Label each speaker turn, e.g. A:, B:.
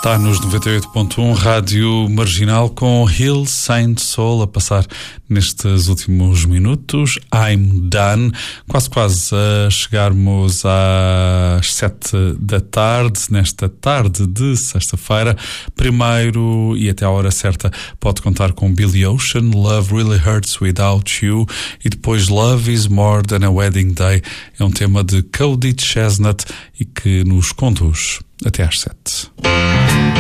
A: Está nos 98.1 Rádio Marginal com Hill Saint Soul a passar nestes últimos minutos. I'm Done, quase a chegarmos às 7 da tarde, nesta tarde de sexta-feira. Primeiro e até à hora certa pode contar com Billy Ocean, Love Really Hurts Without You, e depois Love Is More Than a Wedding Day. É um tema de Cody Chestnut e que nos conduz até às 7.